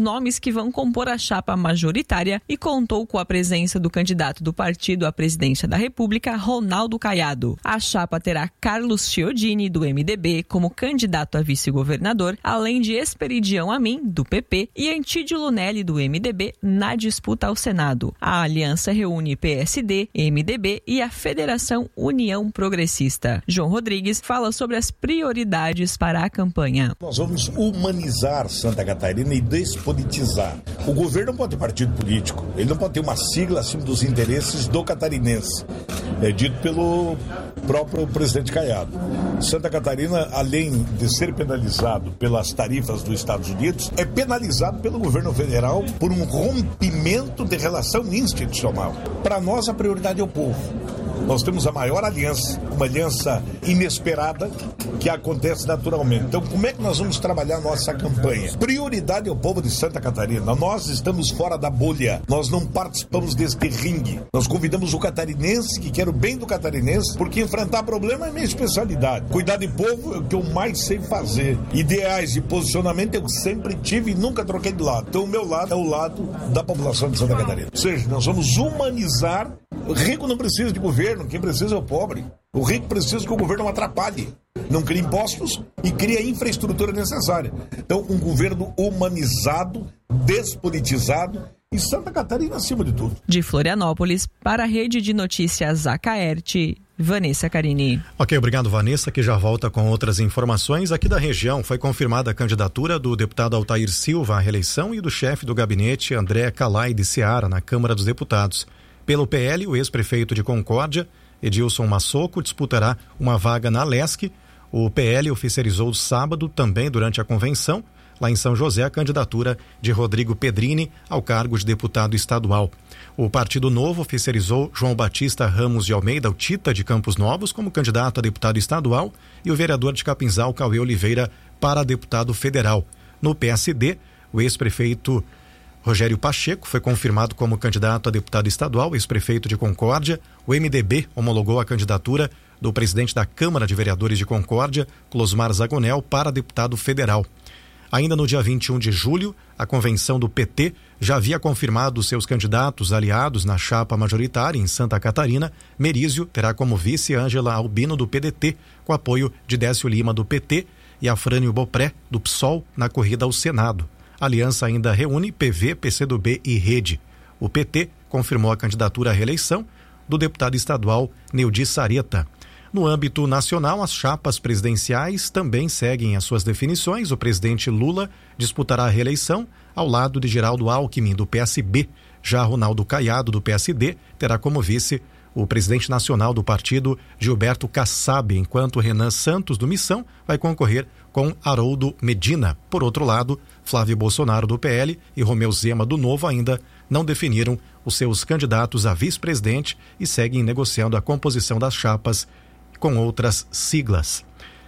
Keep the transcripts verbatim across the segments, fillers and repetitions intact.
nomes que vão compor a chapa majoritária e contou com a presença do candidato do partido à presidência da República, Ronaldo Caiado. A chapa terá Carlos Chiodini, do M D B, como candidato a vice-governador, além de Esperidião Amin, do P P, e Antídio Lunelli, do M D B, na disputa ao Senado. A aliança reúne P S D, M D B e a Federação União Progressista. João Rodrigues fala sobre as prioridades para a campanha. Nós vamos humanizar Santa Catarina e despolitizar. O governo não pode ter partido político, ele não pode ter uma sigla acima dos interesses do catarinense. É dito pelo próprio presidente Caiado. Santa Catarina, além de ser penalizado pelas tarifas dos Estados Unidos, é penalizado pelo governo federal por um rompimento de relação institucional. Para nós, a prioridade é o povo. Nós temos a maior aliança, uma aliança inesperada que acontece naturalmente. Então, como é que nós vamos trabalhar nossa campanha? Prioridade é o povo de Santa Catarina. Nós estamos fora da bolha. Nós não participamos deste ringue. Nós convidamos o catarinense, que quer o bem do catarinense, porque enfrentar problema é minha especialidade. Cuidar de povo é o que eu mais sei fazer. Ideais e posicionamento eu sempre tive e nunca troquei de lado. Então, o meu lado é o lado da população de Santa Catarina. Ou seja, nós vamos humanizar. O rico não precisa de governo, quem precisa é o pobre. O rico precisa que o governo não atrapalhe, não crie impostos e crie a infraestrutura necessária. Então, um governo humanizado, despolitizado e Santa Catarina acima de tudo. De Florianópolis, para a Rede de Notícias Acaerte, Vanessa Carini. Ok, obrigado, Vanessa, que já volta com outras informações. Aqui da região foi confirmada a candidatura do deputado Altair Silva à reeleição e do chefe do gabinete, André Calai de Seara, na Câmara dos Deputados. Pelo P L, o ex-prefeito de Concórdia, Edilson Massoco, disputará uma vaga na Lesc. O P L oficializou sábado, também durante a convenção, lá em São José, a candidatura de Rodrigo Pedrini ao cargo de deputado estadual. O Partido Novo oficializou João Batista Ramos de Almeida, o Tita de Campos Novos, como candidato a deputado estadual e o vereador de Capinzal, Cauê Oliveira, para deputado federal. No P S D, o ex-prefeito Rogério Pacheco foi confirmado como candidato a deputado estadual, ex-prefeito de Concórdia. O M D B homologou a candidatura do presidente da Câmara de Vereadores de Concórdia, Closmar Zagonel, para deputado federal. Ainda no dia vinte e um de julho, a convenção do P T já havia confirmado seus candidatos aliados na chapa majoritária em Santa Catarina. Merizio terá como vice Ângela Albino, do P D T, com apoio de Décio Lima, do P T, e Afrânio Bopré, do P SOL, na corrida ao Senado. A aliança ainda reúne P V, P C do B e Rede. O P T confirmou a candidatura à reeleição do deputado estadual Neudi Sareta. No âmbito nacional, as chapas presidenciais também seguem as suas definições. O presidente Lula disputará a reeleição ao lado de Geraldo Alckmin, do P S B. Já Ronaldo Caiado, do P S D, terá como vice o presidente nacional do partido, Gilberto Kassab, enquanto Renan Santos, do Missão, vai concorrer com Haroldo Medina. Por outro lado, Flávio Bolsonaro, do P L, e Romeu Zema, do Novo, ainda não definiram os seus candidatos a vice-presidente e seguem negociando a composição das chapas com outras siglas.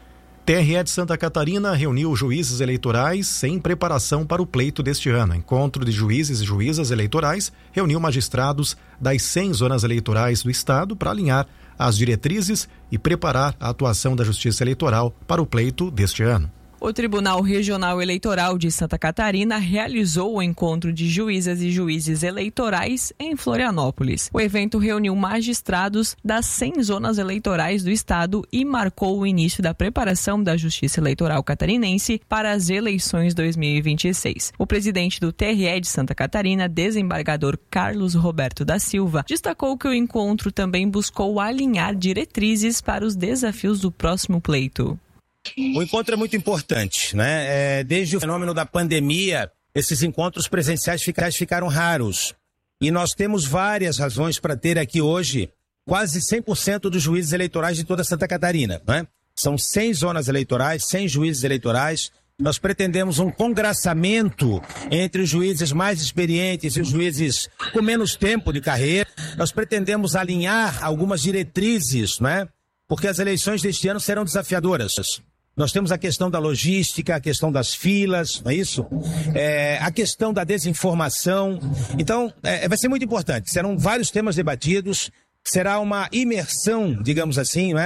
T R E de Santa Catarina reuniu juízes eleitorais em preparação para o pleito deste ano. Encontro de juízes e juízas eleitorais reuniu magistrados das cem zonas eleitorais do estado para alinhar as diretrizes e preparar a atuação da Justiça Eleitoral para o pleito deste ano. O Tribunal Regional Eleitoral de Santa Catarina realizou o encontro de juízas e juízes eleitorais em Florianópolis. O evento reuniu magistrados das cem zonas eleitorais do estado e marcou o início da preparação da Justiça Eleitoral catarinense para as eleições dois mil e vinte e seis. O presidente do T R E de Santa Catarina, desembargador Carlos Roberto da Silva, destacou que o encontro também buscou alinhar diretrizes para os desafios do próximo pleito. O encontro é muito importante, né? É, desde o fenômeno da pandemia, esses encontros presenciais ficaram raros. E nós temos várias razões para ter aqui hoje quase cem por cento dos juízes eleitorais de toda Santa Catarina, né? São cem zonas eleitorais, cem juízes eleitorais. Nós pretendemos um congraçamento entre os juízes mais experientes e os juízes com menos tempo de carreira. Nós pretendemos alinhar algumas diretrizes, né? Porque as eleições deste ano serão desafiadoras. Nós temos a questão da logística, a questão das filas, não é isso? É, a questão da desinformação. Então, é, vai ser muito importante. Serão vários temas debatidos. Será uma imersão, digamos assim, não é?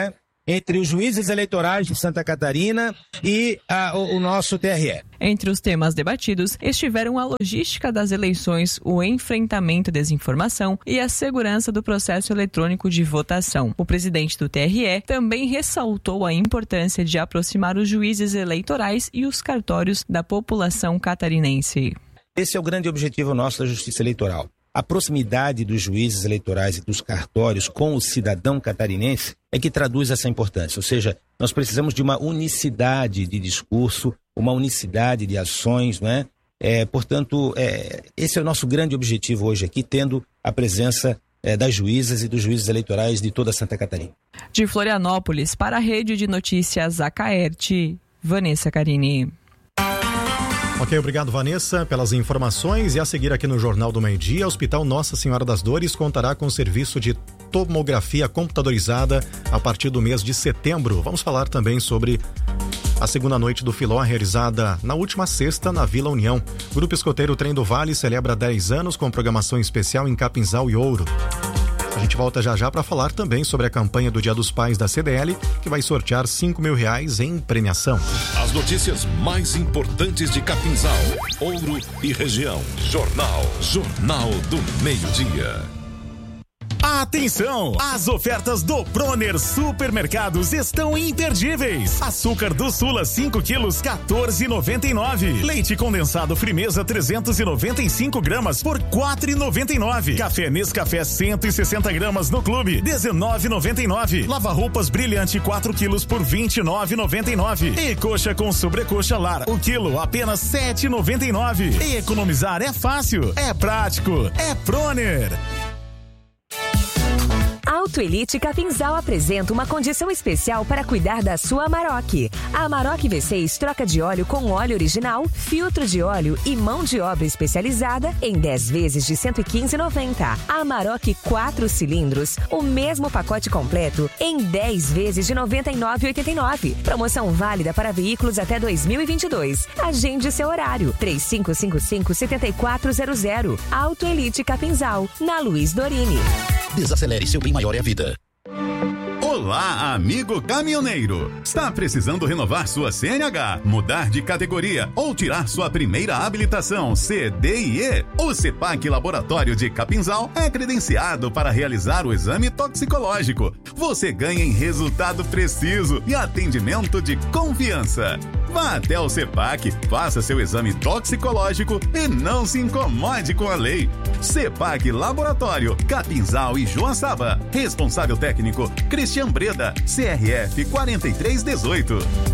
entre os juízes eleitorais de Santa Catarina e a, o, o nosso T R E. Entre os temas debatidos estiveram a logística das eleições, o enfrentamento à desinformação e a segurança do processo eletrônico de votação. O presidente do T R E também ressaltou a importância de aproximar os juízes eleitorais e os cartórios da população catarinense. Esse é o grande objetivo nosso da Justiça Eleitoral. A proximidade dos juízes eleitorais e dos cartórios com o cidadão catarinense é que traduz essa importância. Ou seja, nós precisamos de uma unicidade de discurso, uma unicidade de ações, né? É, portanto, é, esse é o nosso grande objetivo hoje aqui, tendo a presença é, das juízas e dos juízes eleitorais de toda Santa Catarina. De Florianópolis, para a Rede de Notícias Acaerte, Vanessa Carini. Ok, obrigado, Vanessa, pelas informações. E a seguir aqui no Jornal do Meio-Dia, o Hospital Nossa Senhora das Dores contará com serviço de tomografia computadorizada a partir do mês de setembro. Vamos falar também sobre a segunda noite do Filó, realizada na última sexta na Vila União. O Grupo Escoteiro Trem do Vale celebra dez anos com programação especial em Capinzal e Ouro. A gente volta já já para falar também sobre a campanha do Dia dos Pais da C D L, que vai sortear cinco mil reais em premiação. As notícias mais importantes de Capinzal, Ouro e região. Jornal. Jornal do Meio-Dia. Atenção! As ofertas do Proner Supermercados estão imperdíveis. Açúcar do Sula cinco quilos, quatorze reais e noventa e nove centavos. Leite condensado Frimeza trezentos e noventa e cinco gramas por quatro reais e noventa e nove centavos. Café Nescafé cento e sessenta gramas no Clube, dezenove reais e noventa e nove centavos. Lava-roupas Brilhante quatro quilos por vinte e nove reais e noventa e nove centavos. E coxa com sobrecoxa Lar, o quilo apenas sete reais e noventa e nove centavos. E economizar é fácil, é prático, é Proner. Auto Elite Capinzal apresenta uma condição especial para cuidar da sua Amarok. A Amarok V seis troca de óleo com óleo original, filtro de óleo e mão de obra especializada em dez vezes de cento e quinze reais e noventa centavos. A Amarok quatro cilindros, o mesmo pacote completo em dez vezes de noventa e nove reais e oitenta e nove centavos. Promoção válida para veículos até dois mil e vinte e dois. Agende seu horário. três cinco cinco cinco, sete quatro zero zero. Auto Elite Capinzal, na Luiz Dorini. Desacelere, seu bem maior é a vida. Olá, amigo caminhoneiro! Está precisando renovar sua C N H, mudar de categoria ou tirar sua primeira habilitação C D I E? O CEPAC Laboratório de Capinzal é credenciado para realizar o exame toxicológico. Você ganha em resultado preciso e atendimento de confiança. Vá até o CEPAC, faça seu exame toxicológico e não se incomode com a lei. CEPAC Laboratório, Capinzal e Joaçaba. Responsável técnico, Cristian Breda, C R F quatro três um oito.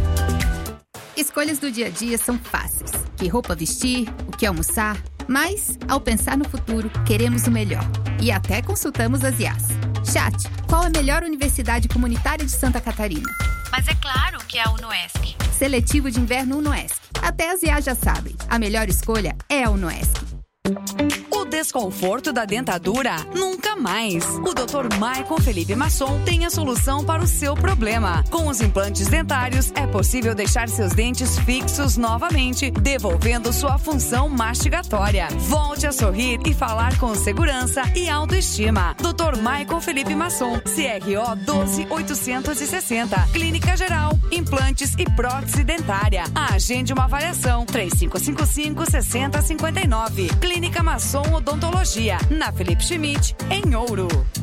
Escolhas do dia a dia são fáceis. Que roupa vestir, o que almoçar. Mas, ao pensar no futuro, queremos o melhor. E até consultamos as I As. Chat, qual a melhor universidade comunitária de Santa Catarina? Mas é claro que é a UNOESC. Seletivo de inverno UNOESC. Até as I As já sabem. A melhor escolha é a UNOESC. O desconforto da dentadura? Nunca mais. O doutor Maicon Felipe Masson tem a solução para o seu problema. Com os implantes dentários, é possível deixar seus dentes fixos novamente, devolvendo sua função mastigatória. Volte a sorrir e falar com segurança e autoestima. doutor Maicon Felipe Masson, C R O doze mil oitocentos e sessenta. Clínica Geral, implantes e prótese dentária. Agende uma avaliação. três cinco cinco cinco, seis zero cinco nove. Clínica Masson Odontologia, na Felipe Schmidt, em Ouro.